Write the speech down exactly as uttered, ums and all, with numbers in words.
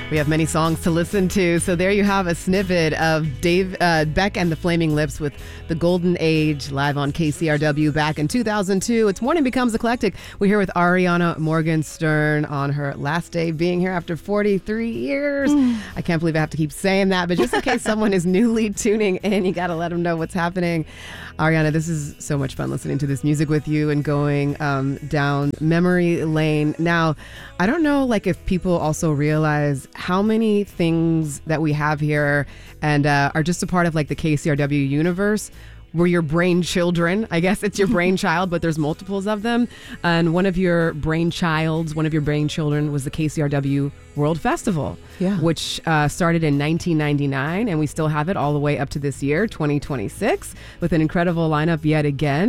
We have many songs to listen to, so there you have a snippet of Dave uh, Beck and the Flaming Lips with The Golden Age live on K C R W back in two thousand two. It's Morning Becomes Eclectic. We're here with Ariana Morgenstern on her last day being here after forty-three years. Mm. I can't believe I have to keep saying that, but just in case someone is newly tuning in, you got to let them know what's happening. Ariana, this is so much fun listening to this music with you and going um, down memory lane. Now, I don't know like if people also realize how many things that we have here and uh, are just a part of like the K C R W universe were your brain children. I guess it's your brainchild, but there's multiples of them. And one of your brainchilds, one of your brain children was the K C R W World Festival, yeah. which uh, started in nineteen ninety-nine, and we still have it all the way up to this year, twenty twenty-six, with an incredible lineup yet again.